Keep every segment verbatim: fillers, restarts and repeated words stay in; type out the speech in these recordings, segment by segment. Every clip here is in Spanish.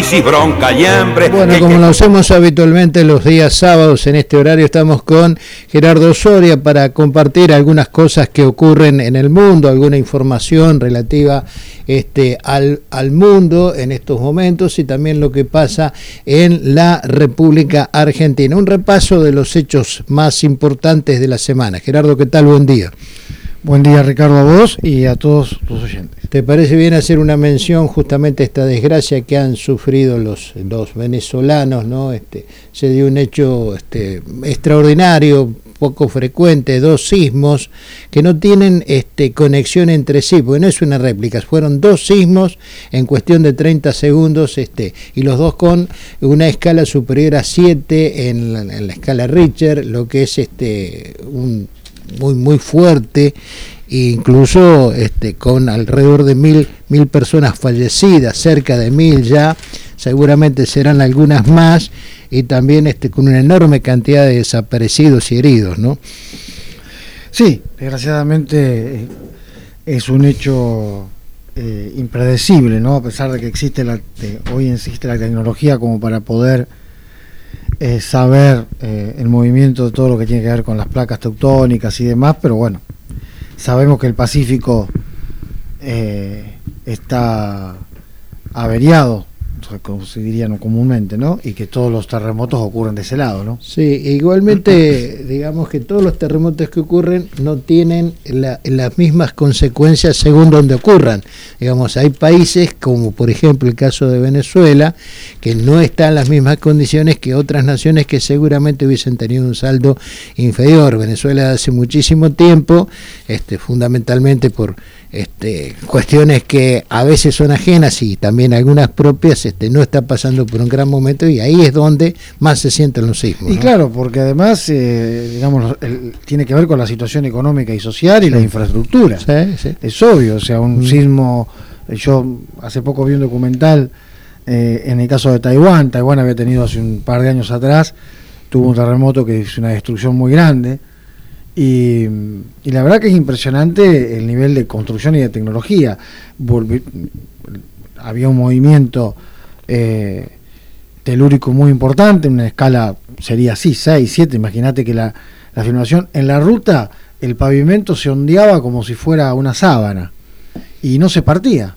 crisis, bronca y hambre. Bueno, que, como que... lo hacemos habitualmente los días sábados en este horario, estamos con Gerardo Soria para compartir algunas cosas que ocurren en el mundo, alguna información relativa este, al, al mundo en estos momentos y también lo que pasa en la República Argentina. Un repaso de los hechos más importantes de la semana. Gerardo, ¿qué tal? Buen día. Buen día, Ricardo, a vos y a todos los oyentes. ¿Te parece bien hacer una mención justamente a esta desgracia que han sufrido los, los venezolanos, ¿no? Este, se dio un hecho este, extraordinario, poco frecuente, dos sismos que no tienen este, conexión entre sí, porque no es una réplica, fueron dos sismos en cuestión de treinta segundos este, y los dos con una escala superior a siete en la, en la escala Richter, lo que es este, un muy muy fuerte, incluso este, con alrededor de mil mil personas fallecidas, cerca de mil ya, seguramente serán algunas más, y también este, con una enorme cantidad de desaparecidos y heridos, ¿no? Sí, desgraciadamente es un hecho eh, impredecible, ¿no? A pesar de que existe la, de, hoy existe la tecnología como para poder Eh, saber eh, el movimiento de todo lo que tiene que ver con las placas tectónicas y demás, pero bueno, sabemos que el Pacífico eh, está averiado, como se diría no comúnmente, ¿no? Y que todos los terremotos ocurren de ese lado, ¿no? Sí, igualmente digamos que todos los terremotos que ocurren no tienen la, las mismas consecuencias según donde ocurran. Digamos, hay países como por ejemplo el caso de Venezuela, que no están en las mismas condiciones que otras naciones que seguramente hubiesen tenido un saldo inferior. Venezuela hace muchísimo tiempo, este, fundamentalmente por este, cuestiones que a veces son ajenas y también algunas propias, este, no está pasando por un gran momento y ahí es donde más se sienten los sismos. Y ¿no? claro, porque además, eh, digamos, el, tiene que ver con la situación económica y social y sí. La infraestructura. Sí, sí. Es obvio, o sea, un mm. sismo, yo hace poco vi un documental eh, en el caso de Taiwán, Taiwán había tenido hace un par de años atrás, tuvo un terremoto que es una destrucción muy grande. Y, y la verdad que es impresionante el nivel de construcción y de tecnología. Volvi, había un movimiento eh, telúrico muy importante, una escala sería así, seis, siete, imagínate que la, la filmación en la ruta, el pavimento se ondeaba como si fuera una sábana y no se partía.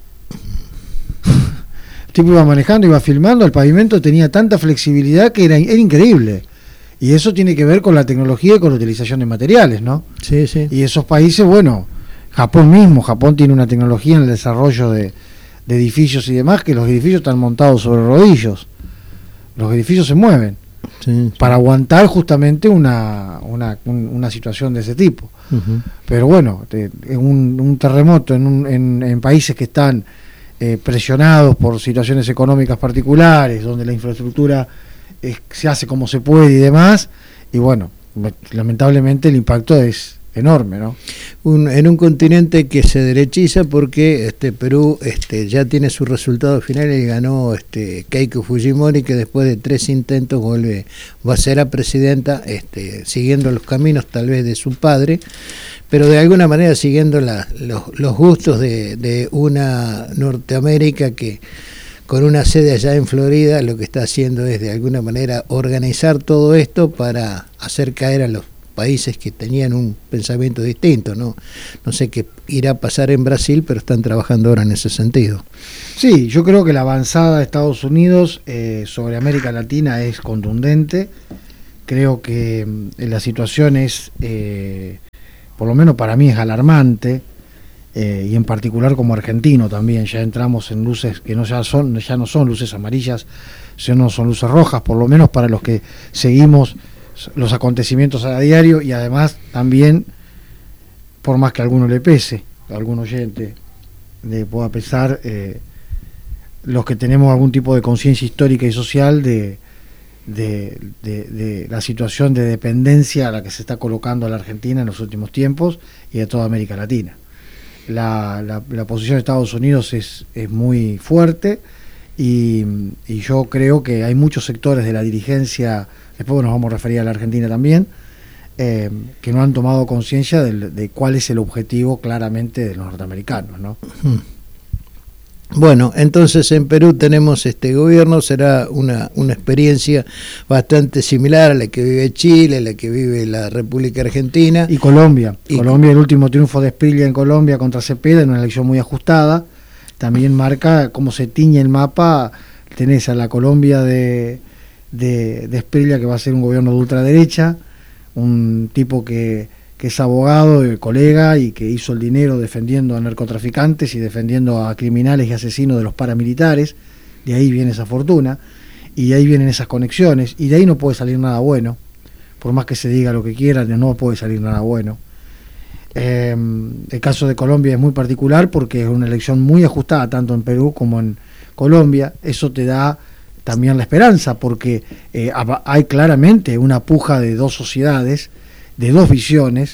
El tipo iba manejando, iba filmando, el pavimento tenía tanta flexibilidad que era, era increíble. Y eso tiene que ver con la tecnología y con la utilización de materiales, ¿no? Sí, sí. Y esos países, bueno, Japón mismo, Japón tiene una tecnología en el desarrollo de, de edificios y demás, que los edificios están montados sobre rodillos. Los edificios se mueven sí, sí. para aguantar justamente una, una, un, una situación de ese tipo. Uh-huh. Pero bueno, te, un, un terremoto en, un, en, en países que están eh, presionados por situaciones económicas particulares, donde la infraestructura Es, se hace como se puede y demás, y bueno, lamentablemente el impacto es enorme, ¿no? Un, en un continente que se derechiza porque este Perú este ya tiene su resultado final y ganó este Keiko Fujimori, que después de tres intentos vuelve va a ser a presidenta, este siguiendo los caminos tal vez de su padre, pero de alguna manera siguiendo la, los, los gustos de, de una Norteamérica que con una sede allá en Florida, lo que está haciendo es de alguna manera organizar todo esto para hacer caer a los países que tenían un pensamiento distinto, ¿no? No sé qué irá a pasar en Brasil, pero están trabajando ahora en ese sentido. Sí, yo creo que la avanzada de Estados Unidos eh, sobre América Latina es contundente. Creo que eh, la situación es, eh, por lo menos para mí es alarmante. Eh, y en particular como argentino también ya entramos en luces que no ya son ya no son luces amarillas, sino son luces rojas, por lo menos para los que seguimos los acontecimientos a diario, y además también, por más que a alguno le pese, a algún oyente le pueda pesar, eh, los que tenemos algún tipo de conciencia histórica y social de, de, de, de la situación de dependencia a la que se está colocando a la Argentina en los últimos tiempos y a toda América Latina. La, la, la posición de Estados Unidos es, es muy fuerte y, y yo creo que hay muchos sectores de la dirigencia, después nos vamos a referir a la Argentina también, eh, que no han tomado conciencia de, de cuál es el objetivo claramente de los norteamericanos, ¿no? Bueno, entonces en Perú tenemos este gobierno, será una, una experiencia bastante similar a la que vive Chile, a la que vive la República Argentina. Y Colombia. Y Colombia, el último triunfo de Espriella en Colombia contra Cepeda, en una elección muy ajustada, también marca cómo se tiñe el mapa. Tenés a la Colombia de, de, de Espriella, que va a ser un gobierno de ultraderecha, un tipo que... que es abogado, el colega, y que hizo el dinero defendiendo a narcotraficantes y defendiendo a criminales y asesinos de los paramilitares. De ahí viene esa fortuna, y de ahí vienen esas conexiones, y de ahí no puede salir nada bueno. Por más que se diga lo que quiera, no puede salir nada bueno. Eh, el caso de Colombia es muy particular porque es una elección muy ajustada, tanto en Perú como en Colombia. Eso te da también la esperanza, porque eh, hay claramente una puja de dos sociedades, de dos visiones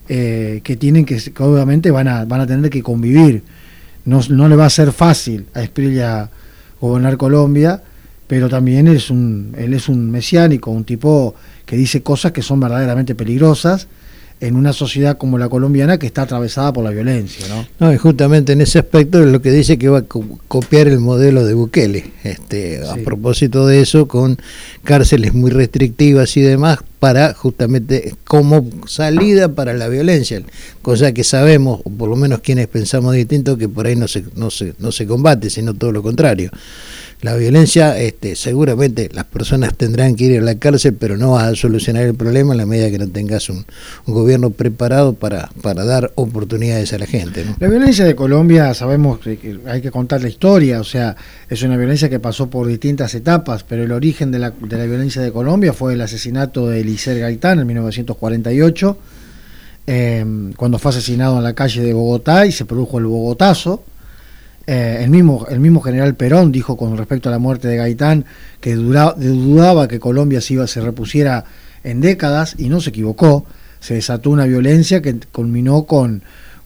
eh, que tienen que, que obviamente van a van a tener que convivir. No, no le va a ser fácil a Espriella gobernar Colombia, pero también es un, él es un mesiánico, un tipo que dice cosas que son verdaderamente peligrosas en una sociedad como la colombiana, que está atravesada por la violencia, ¿no? No, y justamente en ese aspecto es lo que dice que va a co- copiar el modelo de Bukele, este, sí. A propósito de eso, con cárceles muy restrictivas y demás, para justamente como salida para la violencia, cosa que sabemos, o por lo menos quienes pensamos distinto, que por ahí no se, no se, no se combate, sino todo lo contrario. La violencia, este, seguramente las personas tendrán que ir a la cárcel, pero no vas a solucionar el problema en la medida que no tengas un, un gobierno preparado para, para dar oportunidades a la gente, ¿no? La violencia de Colombia, sabemos que hay que contar la historia, o sea, es una violencia que pasó por distintas etapas, pero el origen de la, de la violencia de Colombia fue el asesinato de Eliezer Gaitán en mil novecientos cuarenta y ocho, eh, cuando fue asesinado en la calle de Bogotá y se produjo el Bogotazo. Eh, el mismo el mismo general Perón dijo con respecto a la muerte de Gaitán que dura, dudaba que Colombia se, iba, se repusiera en décadas, y no se equivocó. Se desató una violencia que culminó con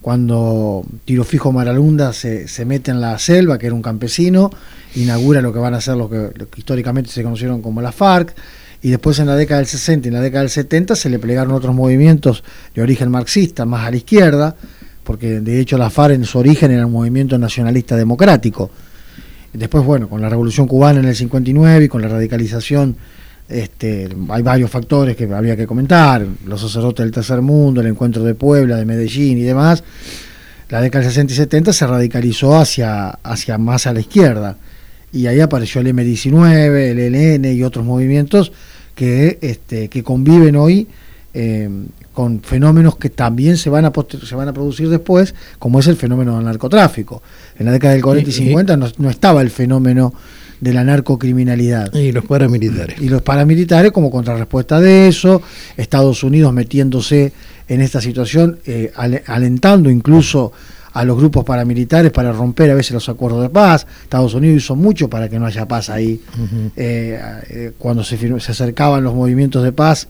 cuando Tiro Fijo Maralunda se, se mete en la selva, que era un campesino, inaugura lo que van a ser lo que, lo que históricamente se conocieron como la FARC, y después en la década del sesenta y en la década del setenta se le plegaron otros movimientos de origen marxista, más a la izquierda, porque de hecho la FARC en su origen era un movimiento nacionalista democrático. Después, bueno, con la Revolución Cubana en el cincuenta y nueve y con la radicalización, este, hay varios factores que habría que comentar, los sacerdotes del tercer mundo, el encuentro de Puebla, de Medellín y demás. La década del sesenta y setenta se radicalizó hacia, hacia más a la izquierda, y ahí apareció el eme diecinueve, el e ele ene y otros movimientos que, este, que conviven hoy eh, con fenómenos que también se van a se van a producir después, como es el fenómeno del narcotráfico. En la década del cuarenta y cincuenta no, no estaba el fenómeno de la narcocriminalidad. Y los paramilitares. Y los paramilitares como contrarrespuesta de eso, Estados Unidos metiéndose en esta situación, eh, alentando incluso a los grupos paramilitares para romper a veces los acuerdos de paz. Estados Unidos hizo mucho para que no haya paz ahí. Uh-huh. eh, eh, cuando se, firmó, se acercaban los movimientos de paz,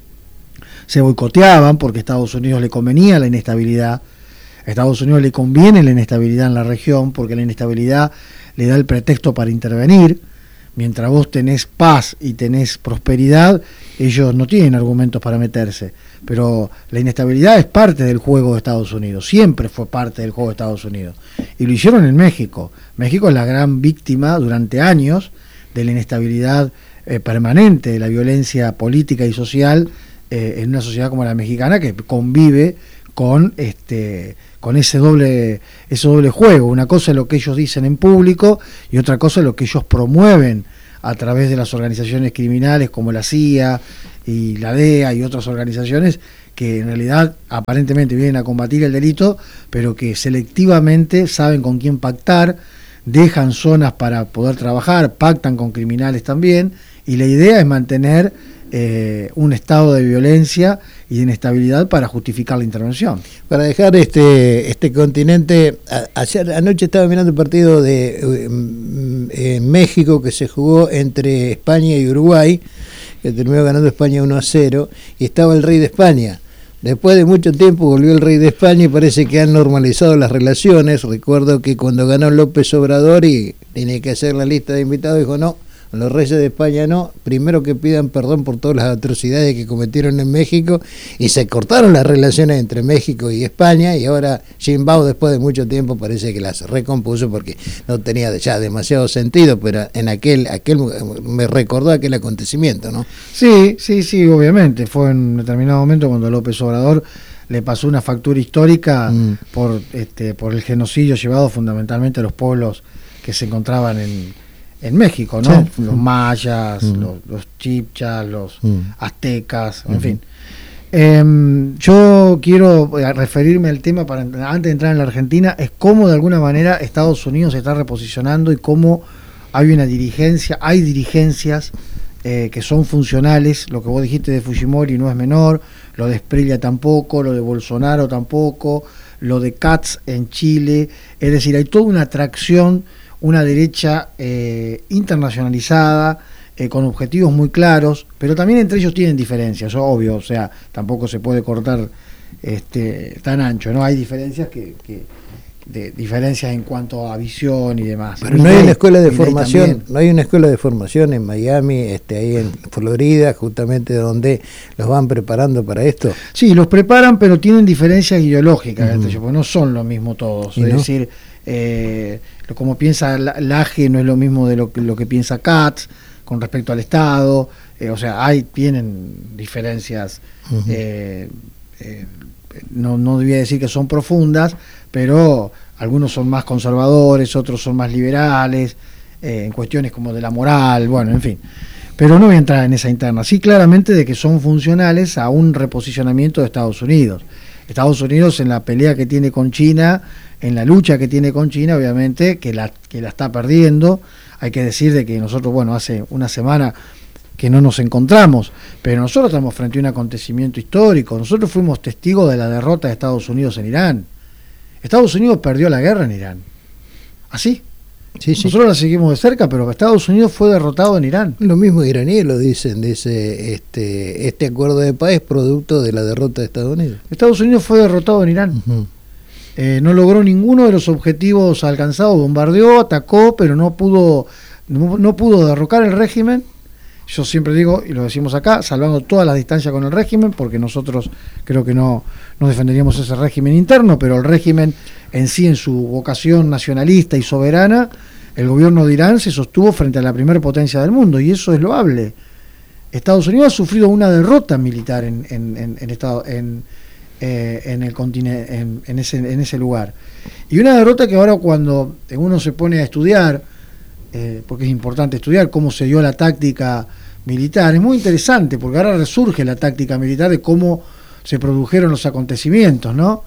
se boicoteaban porque a Estados Unidos le convenía la inestabilidad. A Estados Unidos le conviene la inestabilidad en la región porque la inestabilidad le da el pretexto para intervenir. Mientras vos tenés paz y tenés prosperidad, ellos no tienen argumentos para meterse. Pero la inestabilidad es parte del juego de Estados Unidos, siempre fue parte del juego de Estados Unidos. Y lo hicieron en México. México es la gran víctima durante años de la inestabilidad eh, permanente, de la violencia política y social eh, en una sociedad como la mexicana, que convive con este con ese doble ese doble juego. Una cosa es lo que ellos dicen en público y otra cosa es lo que ellos promueven a través de las organizaciones criminales como la C I A y la D E A y otras organizaciones que en realidad aparentemente vienen a combatir el delito, pero que selectivamente saben con quién pactar, dejan zonas para poder trabajar, pactan con criminales también, y la idea es mantener Eh, un estado de violencia y de inestabilidad para justificar la intervención. Para dejar este este continente, a, ayer anoche estaba mirando el partido de eh, México que se jugó entre España y Uruguay, que terminó ganando España uno a cero, y estaba el rey de España. Después de mucho tiempo volvió el rey de España y parece que han normalizado las relaciones. Recuerdo que cuando ganó López Obrador y tenía que hacer la lista de invitados, dijo no, a los reyes de España no, primero que pidan perdón por todas las atrocidades que cometieron en México, y se cortaron las relaciones entre México y España, y ahora Jimbao, después de mucho tiempo, parece que las recompuso porque no tenía ya demasiado sentido, pero en aquel, aquel me recordó aquel acontecimiento, ¿no? Sí, sí, sí, obviamente, fue en un determinado momento cuando López Obrador le pasó una factura histórica mm. por este por el genocidio llevado fundamentalmente a los pueblos que se encontraban en, en México, ¿no? Sí. Los mayas, mm. los, los chibchas, los mm. aztecas, en mm. fin. Eh, yo quiero referirme al tema, para antes de entrar en la Argentina, es cómo de alguna manera Estados Unidos se está reposicionando y cómo hay una dirigencia, hay dirigencias Eh, que son funcionales. Lo que vos dijiste de Fujimori no es menor, lo de Sbrilla tampoco, lo de Bolsonaro tampoco, lo de Katz en Chile, es decir, hay toda una atracción, una derecha eh, internacionalizada, eh, con objetivos muy claros, pero también entre ellos tienen diferencias, obvio, o sea, tampoco se puede cortar este, tan ancho, ¿no? Hay diferencias que... que de diferencias en cuanto a visión y demás. Pero no hay una escuela de formación, no hay una escuela de formación en Miami, este, ahí en Florida, justamente donde los van preparando para esto. Sí, los preparan, pero tienen diferencias ideológicas, uh-huh. porque no son lo mismo todos. Es no? decir, eh, como piensa Laje no es lo mismo de lo que, lo que piensa Katz con respecto al Estado. Eh, o sea, hay tienen diferencias. Uh-huh. eh, eh, No, no debía decir que son profundas, pero algunos son más conservadores, otros son más liberales, eh, en cuestiones como de la moral, bueno, en fin. Pero no voy a entrar en esa interna. Sí, claramente de que son funcionales a un reposicionamiento de Estados Unidos. Estados Unidos en la pelea que tiene con China, en la lucha que tiene con China, obviamente, que la, que la está perdiendo. Hay que decir de que nosotros, bueno, hace una semana que no nos encontramos, pero nosotros estamos frente a un acontecimiento histórico. Nosotros fuimos testigos de la derrota de Estados Unidos en Irán. Estados Unidos perdió la guerra en Irán. ¿Así? Sí, sí. Nosotros la seguimos de cerca, pero Estados Unidos fue derrotado en Irán. Lo mismo iraníes lo dicen, dice este, este acuerdo de paz es producto de la derrota de Estados Unidos. Estados Unidos fue derrotado en Irán. Uh-huh. Eh, no logró ninguno de los objetivos alcanzados, bombardeó, atacó, pero no pudo, no, no pudo derrocar el régimen. Yo siempre digo, y lo decimos acá, salvando todas las distancias con el régimen, porque nosotros creo que no, no defenderíamos ese régimen interno, pero el régimen en sí, en su vocación nacionalista y soberana, el gobierno de Irán se sostuvo frente a la primera potencia del mundo, y eso es loable. Estados Unidos ha sufrido una derrota militar en, en, en, en, estado, en, eh, en el continente, en, en, ese, en ese lugar. Y una derrota que ahora cuando uno se pone a estudiar, Eh, porque es importante estudiar cómo se dio la táctica militar, es muy interesante porque ahora resurge la táctica militar de cómo se produjeron los acontecimientos, ¿no?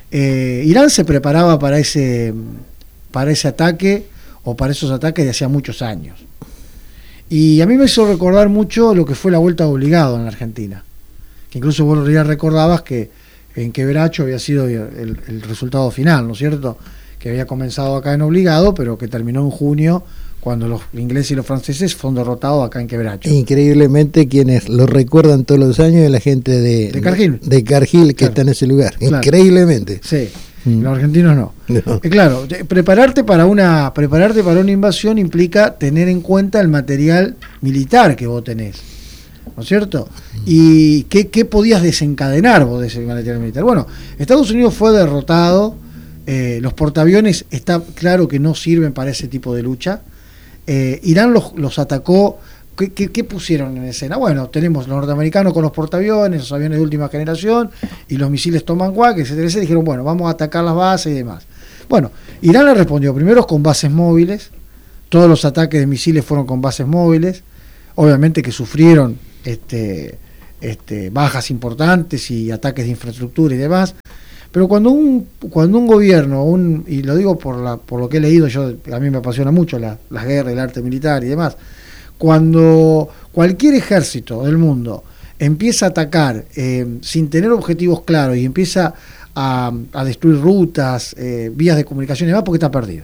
Eh, Irán se preparaba para ese para ese ataque o para esos ataques de hacía muchos años, y a mí me hizo recordar mucho lo que fue la vuelta de obligado en la Argentina, que incluso vos ya recordabas que en Quebracho había sido el, el resultado final, ¿no es cierto?, que había comenzado acá en obligado, pero que terminó en junio, cuando los ingleses y los franceses fueron derrotados acá en Quebracho. Increíblemente, quienes lo recuerdan todos los años es la gente de, de Cargill, de Cargill que claro. está en ese lugar. Claro. Increíblemente. Sí, mm. los argentinos no. no. Eh, claro, prepararte para una prepararte para una invasión implica tener en cuenta el material militar que vos tenés, ¿no es cierto? Mm. ¿Y qué, qué podías desencadenar vos de ese material militar? Bueno, Estados Unidos fue derrotado, eh, los portaaviones está claro que no sirven para ese tipo de lucha. Eh, Irán los, los atacó. ¿Qué, qué, ¿Qué pusieron en escena? Bueno, tenemos los norteamericanos con los portaaviones, los aviones de última generación y los misiles Tomahawk, etcétera, etcétera. Dijeron, bueno, vamos a atacar las bases y demás. Bueno, Irán le respondió primero con bases móviles. Todos los ataques de misiles fueron con bases móviles. Obviamente que sufrieron este, este, bajas importantes y ataques de infraestructura y demás. Pero cuando un cuando un gobierno, un y lo digo por la por lo que he leído, yo a mí me apasiona mucho la, las guerras, el arte militar y demás, cuando cualquier ejército del mundo empieza a atacar eh, sin tener objetivos claros y empieza a, a destruir rutas, eh, vías de comunicación y demás, porque está perdido.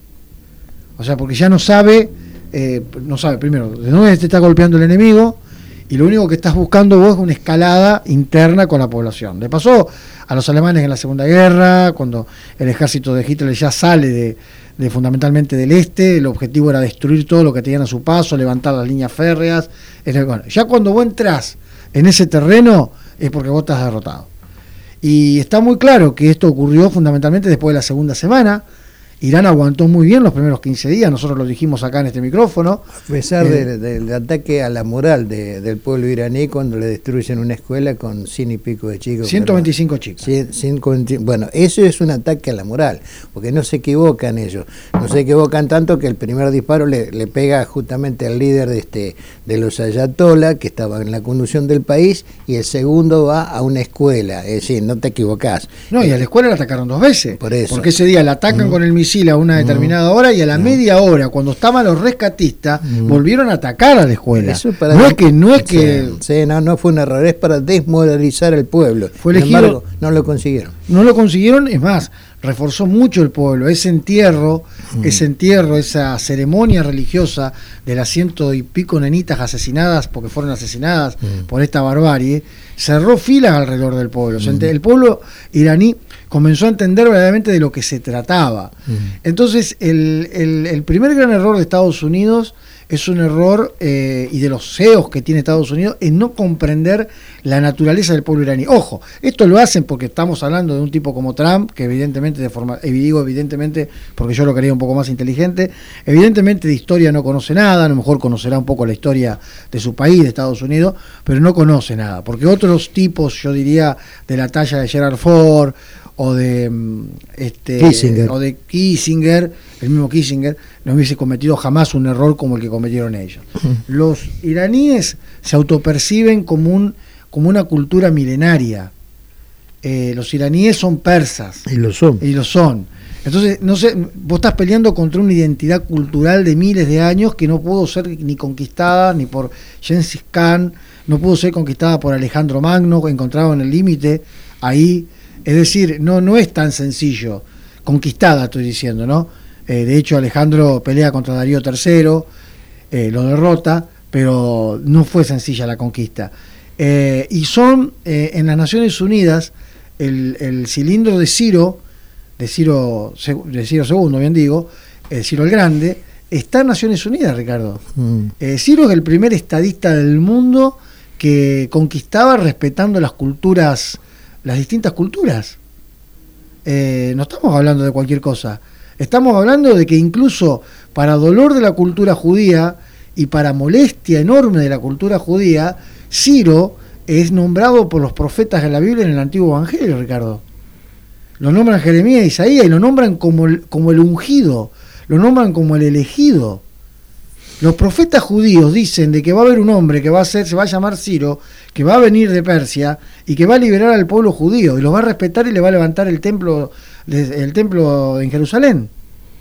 O sea, porque ya no sabe, eh, no sabe primero de dónde te está golpeando el enemigo, y lo único que estás buscando vos es una escalada interna con la población. Le pasó a los alemanes en la Segunda Guerra, cuando el ejército de Hitler ya sale de, de fundamentalmente del este. El objetivo era destruir todo lo que tenían a su paso, levantar las líneas férreas. Bueno, ya cuando vos entrás en ese terreno es porque vos estás derrotado. Y está muy claro que esto ocurrió fundamentalmente después de la segunda semana. Irán aguantó muy bien los primeros quince días, nosotros lo dijimos acá en este micrófono. A pesar eh, del, del ataque a la moral de, del pueblo iraní cuando le destruyen una escuela con cien y pico de chicos. ciento veinticinco pero, chicos. cien, ciento veinticinco, bueno, eso es un ataque a la moral, porque no se equivocan ellos. No se equivocan tanto que el primer disparo le, le pega justamente al líder de, este, de los ayatollah, que estaba en la conducción del país, y el segundo va a una escuela. Es decir, no te equivocás. No, y a la escuela la atacaron dos veces. Por eso. Porque ese día la atacan mm. con el misil a una determinada hora y a la media hora, cuando estaban los rescatistas, mm. volvieron a atacar a la escuela. Eso para no, es que, no es que... Sí, no, no fue un error, es para desmoralizar al pueblo. Fue elegido, Sin embargo, no lo consiguieron. No lo consiguieron, es más, reforzó mucho el pueblo. Ese entierro, mm. ese entierro, esa ceremonia religiosa de las ciento y pico nenitas asesinadas, porque fueron asesinadas mm. por esta barbarie, cerró filas alrededor del pueblo. Mm. El pueblo iraní comenzó a entender verdaderamente de lo que se trataba. Mm. Entonces, el, el, el primer gran error de Estados Unidos es un error, eh, y de los C E Os que tiene Estados Unidos, es no comprender la naturaleza del pueblo iraní. Ojo, esto lo hacen porque estamos hablando de un tipo como Trump, que evidentemente, de forma, y digo evidentemente porque yo lo quería un poco más inteligente, evidentemente de historia no conoce nada, a lo mejor conocerá un poco la historia de su país, de Estados Unidos, pero no conoce nada, porque otros tipos, yo diría, de la talla de Gerald Ford, o de este Kissinger. o de Kissinger, el mismo Kissinger, no hubiese cometido jamás un error como el que cometieron ellos. Uh-huh. Los iraníes se autoperciben como un como una cultura milenaria. Eh, los iraníes son persas. Y lo son. Y lo son. Entonces, no sé, vos estás peleando contra una identidad cultural de miles de años que no pudo ser ni conquistada ni por Gengis Khan, no pudo ser conquistada por Alejandro Magno, encontrado en el límite ahí. Es decir, no, no es tan sencillo, conquistada estoy diciendo, ¿no? Eh, de hecho, Alejandro pelea contra Darío tercero, eh, lo derrota, pero no fue sencilla la conquista. Eh, y son, eh, en las Naciones Unidas, el, el cilindro de Ciro, de Ciro, de Ciro segundo, bien digo, eh, Ciro el Grande, está en Naciones Unidas, Ricardo. Mm. Eh, Ciro es el primer estadista del mundo que conquistaba respetando las culturas, las distintas culturas. Eh, no estamos hablando de cualquier cosa. Estamos hablando de que incluso para dolor de la cultura judía y para molestia enorme de la cultura judía, Ciro es nombrado por los profetas de la Biblia en el Antiguo Evangelio, Ricardo. Lo nombran Jeremías e Isaías y lo nombran como el, como el ungido, lo nombran como el elegido. Los profetas judíos dicen de que va a haber un hombre que va a ser, se va a llamar Ciro, que va a venir de Persia y que va a liberar al pueblo judío y los va a respetar y le va a levantar el templo, el templo en Jerusalén.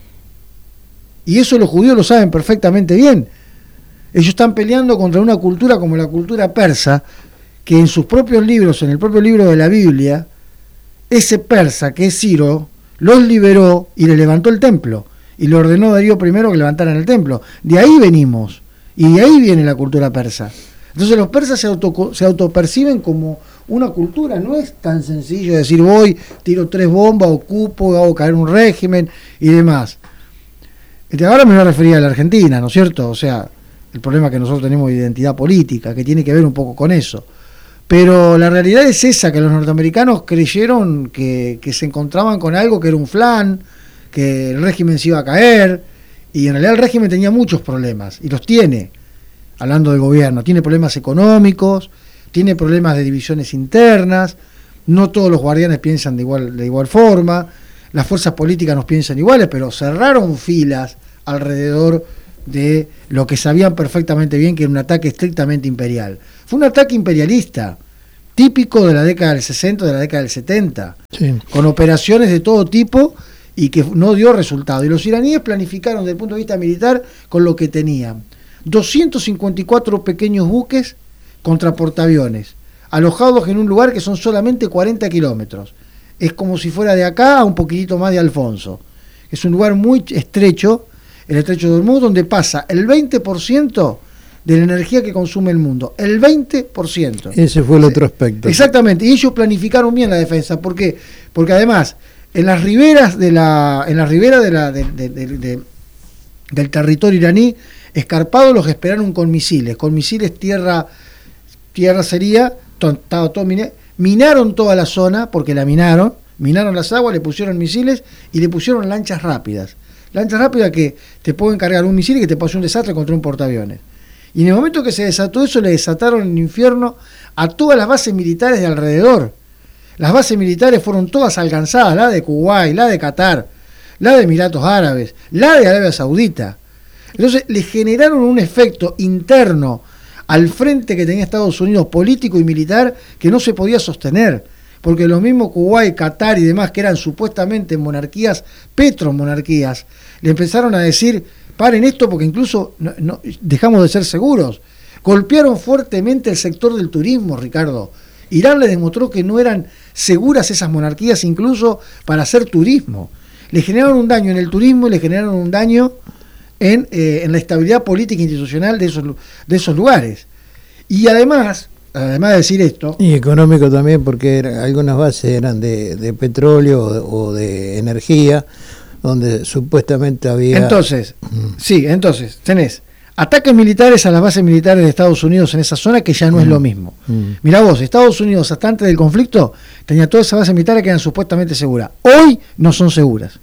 Y eso los judíos lo saben perfectamente bien. Ellos están peleando contra una cultura como la cultura persa, que en sus propios libros, en el propio libro de la Biblia, ese persa que es Ciro, los liberó y le levantó el templo. Y le ordenó a Darío primero que levantaran el templo. De ahí venimos. Y de ahí viene la cultura persa. Entonces los persas se, auto, se autoperciben como una cultura. No es tan sencillo decir voy, tiro tres bombas, ocupo, hago caer un régimen y demás. Ahora me voy a referir a la Argentina, ¿no es cierto? O sea, el problema es que nosotros tenemos identidad política, que tiene que ver un poco con eso. Pero la realidad es esa, que los norteamericanos creyeron que, que se encontraban con algo que era un flan, que el régimen se iba a caer, y en realidad el régimen tenía muchos problemas, y los tiene, hablando del gobierno, tiene problemas económicos, tiene problemas de divisiones internas, no todos los guardianes piensan de igual, de igual forma, las fuerzas políticas no piensan iguales, pero cerraron filas alrededor de lo que sabían perfectamente bien que era un ataque estrictamente imperial. Fue un ataque imperialista, típico de la década del sesenta, de la década del setenta, sí, con operaciones de todo tipo, y que no dio resultado. Y los iraníes planificaron desde el punto de vista militar con lo que tenían. doscientos cincuenta y cuatro pequeños buques contra portaaviones, alojados en un lugar que son solamente cuarenta kilómetros. Es como si fuera de acá a un poquitito más de Alfonso. Es un lugar muy estrecho, el estrecho de Hormuz, donde pasa el veinte por ciento de la energía que consume el mundo. El veinte por ciento. Ese fue el otro aspecto. Exactamente. Y ellos planificaron bien la defensa. ¿Por qué? Porque además en las riberas de la, en las riberas de la, de, de, de, de, del territorio iraní, escarpados los esperaron con misiles, con misiles tierra, tierra sería, estaba todo miné, minaron toda la zona, porque la minaron, minaron las aguas, le pusieron misiles y le pusieron lanchas rápidas. Lanchas rápidas que te pueden cargar un misil y que te pase un desastre contra un portaaviones. Y en el momento que se desató eso, le desataron el infierno a todas las bases militares de alrededor. Las bases militares fueron todas alcanzadas, la de Kuwait, la de Qatar, la de Emiratos Árabes, la de Arabia Saudita. Entonces le generaron un efecto interno al frente que tenía Estados Unidos, político y militar, que no se podía sostener, porque los mismos Kuwait, Qatar y demás, que eran supuestamente monarquías, petromonarquías, le empezaron a decir, paren esto porque incluso no, no, dejamos de ser seguros. Golpearon fuertemente el sector del turismo, Ricardo. Irán le demostró que no eran seguras esas monarquías incluso para hacer turismo. Le generaron un daño en el turismo y le generaron un daño en, eh, en la estabilidad política e institucional de esos, de esos lugares. Y además, además de decir esto... Y económico también, porque era, algunas bases eran de, de petróleo o, o de energía, donde supuestamente había... Entonces, mm. sí, entonces, tenés ataques militares a las bases militares de Estados Unidos en esa zona, que ya no mm. es lo mismo. Mm. Mirá vos, Estados Unidos, hasta antes del conflicto, tenía todas esas bases militares que eran supuestamente seguras. Hoy no son seguras.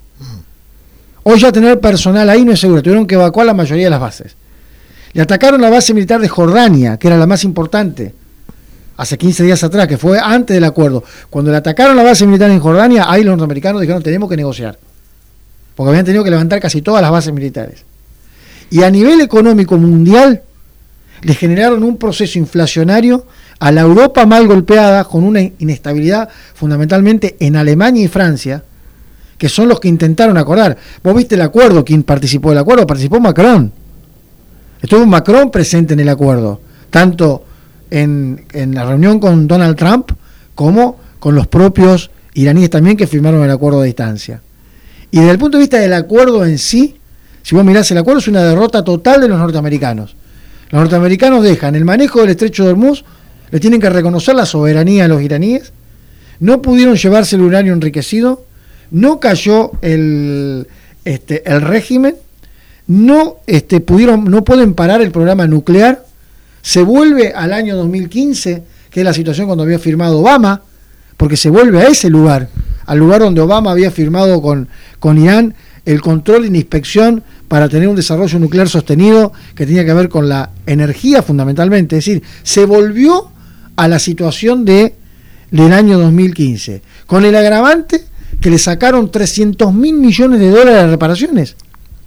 Hoy ya tener personal ahí no es seguro. Tuvieron que evacuar la mayoría de las bases. Le atacaron la base militar de Jordania, que era la más importante, hace quince días atrás, que fue antes del acuerdo. Cuando le atacaron la base militar en Jordania, ahí los norteamericanos dijeron, tenemos que negociar. Porque habían tenido que levantar casi todas las bases militares. Y a nivel económico mundial, le generaron un proceso inflacionario a la Europa mal golpeada, con una inestabilidad fundamentalmente en Alemania y Francia, que son los que intentaron acordar. Vos viste el acuerdo, ¿quién participó del acuerdo? Participó Macron. Estuvo Macron presente en el acuerdo, tanto en, en la reunión con Donald Trump, como con los propios iraníes también, que firmaron el acuerdo a distancia. Y desde el punto de vista del acuerdo en sí, si vos mirás el acuerdo, es una derrota total de los norteamericanos. Los norteamericanos dejan el manejo del estrecho de Hormuz, le tienen que reconocer la soberanía a los iraníes, no pudieron llevarse el uranio enriquecido, no cayó el, este, el régimen, no, este, pudieron, no pueden parar el programa nuclear, se vuelve al año dos mil quince, que es la situación cuando había firmado Obama, porque se vuelve a ese lugar, al lugar donde Obama había firmado con, con Irán el control y la inspección para tener un desarrollo nuclear sostenido que tenía que ver con la energía fundamentalmente. Es decir, se volvió a la situación de, del año dos mil quince, con el agravante que le sacaron trescientos mil millones de dólares de reparaciones.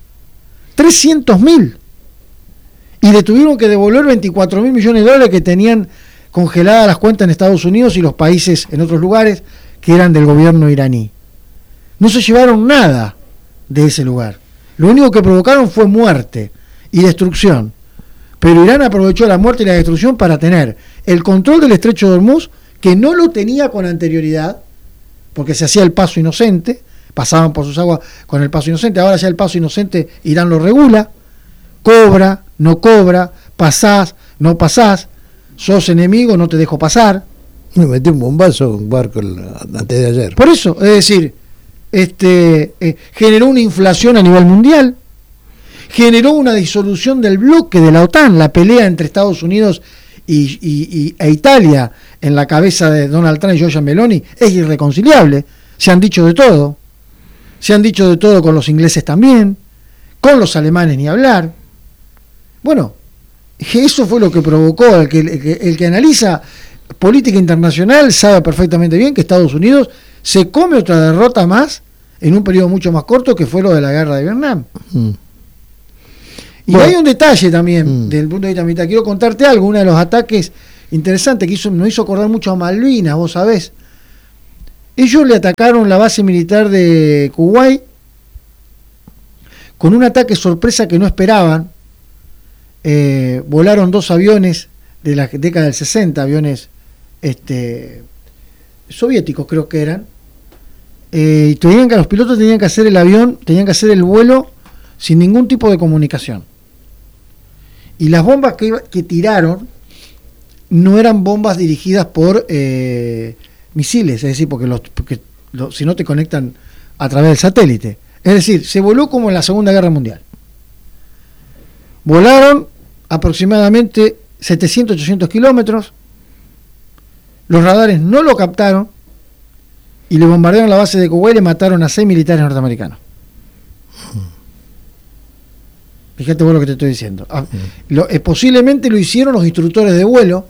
trescientos mil. Y le tuvieron que devolver veinticuatro mil millones de dólares que tenían congeladas las cuentas en Estados Unidos y los países en otros lugares que eran del gobierno iraní. No se llevaron nada de ese lugar. Lo único que provocaron fue muerte y destrucción. Pero Irán aprovechó la muerte y la destrucción para tener el control del estrecho de Hormuz, que no lo tenía con anterioridad, porque se hacía el paso inocente, pasaban por sus aguas con el paso inocente. Ahora ya el paso inocente Irán lo regula, cobra, no cobra, pasás, no pasás, sos enemigo, no te dejo pasar. Me metí un bombazo en un barco el, antes de ayer. Por eso, es decir, este eh, generó una inflación a nivel mundial, generó una disolución del bloque de la OTAN, la pelea entre Estados Unidos y, y, y, e Italia en la cabeza de Donald Trump y Giorgia Meloni es irreconciliable. Se han dicho de todo, se han dicho de todo con los ingleses también, con los alemanes ni hablar. Bueno, eso fue lo que provocó. El que, el que, el que analiza política internacional sabe perfectamente bien que Estados Unidos se come otra derrota más en un periodo mucho más corto, que fue lo de la guerra de Vietnam. Mm. Y bueno, hay un detalle también, mm. desde el punto de vista militar. Quiero contarte algo, uno de los ataques interesantes que hizo, nos hizo acordar mucho a Malvinas, vos sabés. Ellos le atacaron la base militar de Kuwait con un ataque sorpresa que no esperaban. Eh, volaron dos aviones de la década del sesenta, aviones este, soviéticos creo que eran, eh, y tenían que, los pilotos tenían que hacer el avión, tenían que hacer el vuelo sin ningún tipo de comunicación. Y las bombas que, que tiraron no eran bombas dirigidas por eh, misiles, es decir, porque, los, porque lo, si no te conectan a través del satélite. Es decir, se voló como en la Segunda Guerra Mundial. Volaron aproximadamente setecientos, ochocientos kilómetros, los radares no lo captaron y le bombardearon la base de Kuwait y le mataron a seis militares norteamericanos. Fíjate vos lo que te estoy diciendo. Ah, lo, eh, posiblemente lo hicieron los instructores de vuelo,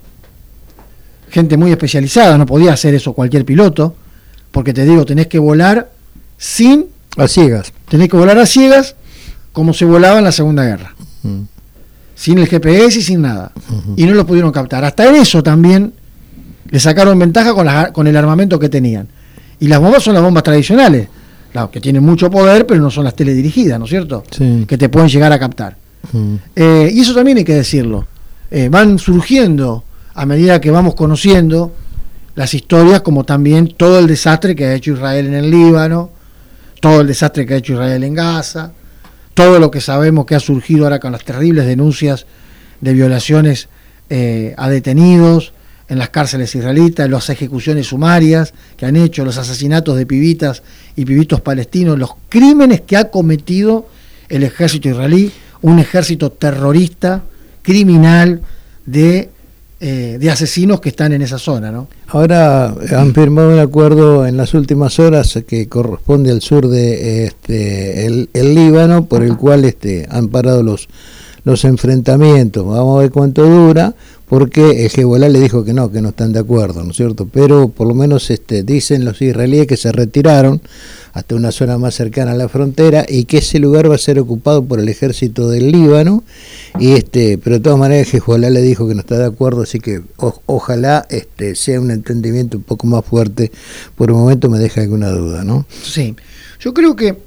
gente muy especializada, no podía hacer eso cualquier piloto, porque te digo, tenés que volar sin... A ciegas. Tenés que volar a ciegas como se volaba en la Segunda Guerra. Uh-huh. Sin el G P S y sin nada. Uh-huh. Y no lo pudieron captar. Hasta en eso también le sacaron ventaja con, la, con el armamento que tenían. Y las bombas son las bombas tradicionales, claro, que tienen mucho poder, pero no son las teledirigidas, ¿no es cierto? Sí. Que te pueden llegar a captar. Uh-huh. Eh, y eso también hay que decirlo. Eh, van surgiendo a medida que vamos conociendo las historias, como también todo el desastre que ha hecho Israel en el Líbano, todo el desastre que ha hecho Israel en Gaza, todo lo que sabemos que ha surgido ahora con las terribles denuncias de violaciones eh, a detenidos en las cárceles israelitas, las ejecuciones sumarias que han hecho, los asesinatos de pibitas y pibitos palestinos, los crímenes que ha cometido el ejército israelí, un ejército terrorista, criminal, de Eh, de asesinos que están en esa zona, ¿no? Ahora han firmado un acuerdo en las últimas horas que corresponde al sur de este el, el Líbano, por el cual este han parado los los enfrentamientos. Vamos a ver cuánto dura, porque el Hezbollah le dijo que no, que no están de acuerdo, ¿no es cierto? Pero por lo menos este dicen los israelíes que se retiraron hasta una zona más cercana a la frontera y que ese lugar va a ser ocupado por el ejército del Líbano, y este pero de todas maneras el Hezbollah le dijo que no está de acuerdo, así que o, ojalá este sea un entendimiento un poco más fuerte. Por el momento me deja alguna duda, ¿no? Sí, yo creo que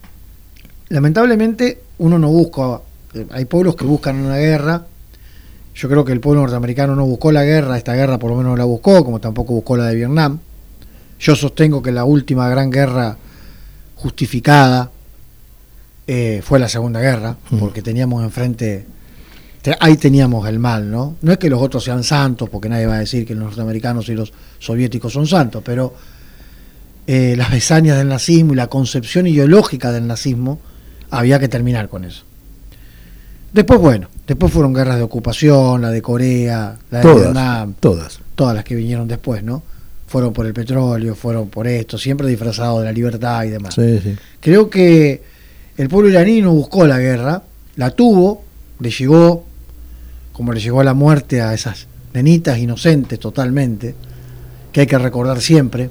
lamentablemente uno no busca, hay pueblos que buscan una guerra. Yo creo que el pueblo norteamericano no buscó la guerra, esta guerra por lo menos no la buscó, como tampoco buscó la de Vietnam. Yo sostengo que la última gran guerra justificada eh, fue la Segunda Guerra, porque teníamos enfrente, te, ahí teníamos el mal, ¿no? No es que los otros sean santos, porque nadie va a decir que los norteamericanos y los soviéticos son santos, pero eh, las hazañas del nazismo y la concepción ideológica del nazismo, había que terminar con eso. Después, bueno, después fueron guerras de ocupación, la de Corea, la de todas, Vietnam, todas, todas las que vinieron después, ¿no? Fueron por el petróleo, fueron por esto, siempre disfrazados de la libertad y demás. Sí, sí. Creo que el pueblo iraní no buscó la guerra, la tuvo, le llegó, como le llegó la muerte a esas nenitas inocentes totalmente, que hay que recordar siempre.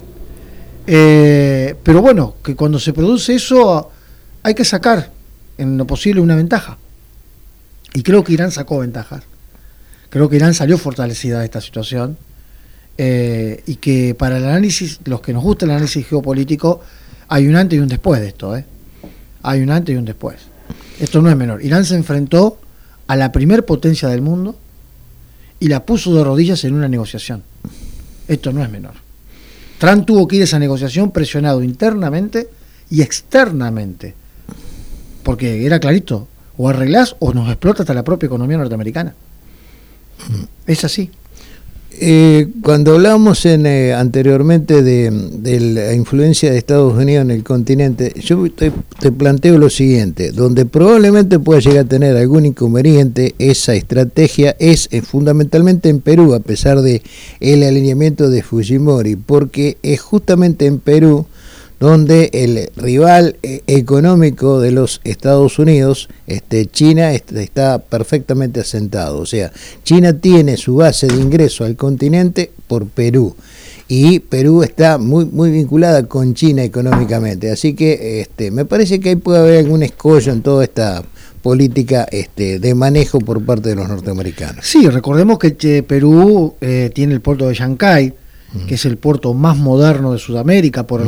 Eh, pero bueno, que cuando se produce eso hay que sacar en lo posible una ventaja. Y creo que Irán sacó ventajas. Creo que Irán salió fortalecida de esta situación. Eh, y que para el análisis, los que nos gusta el análisis geopolítico, hay un antes y un después de esto. ¿eh? Hay un antes y un después. Esto no es menor. Irán se enfrentó a la primer potencia del mundo y la puso de rodillas en una negociación. Esto no es menor. Trump tuvo que ir a esa negociación presionado internamente y externamente. Porque era clarito, o arreglás o nos explota hasta la propia economía norteamericana. Es así. Eh, cuando hablamos en, eh, anteriormente de, de la influencia de Estados Unidos en el continente, yo te, te planteo lo siguiente: donde probablemente pueda llegar a tener algún inconveniente esa estrategia es eh, fundamentalmente en Perú, a pesar de el alineamiento de Fujimori, porque es justamente en Perú donde el rival eh, económico de los Estados Unidos, este, China, este, está perfectamente asentado. O sea, China tiene su base de ingreso al continente por Perú, y Perú está muy muy vinculada con China económicamente. Así que este, me parece que ahí puede haber algún escollo en toda esta política este, de manejo por parte de los norteamericanos. Sí, recordemos que che, Perú eh, tiene el puerto de Chancay, que es el puerto más moderno de Sudamérica por el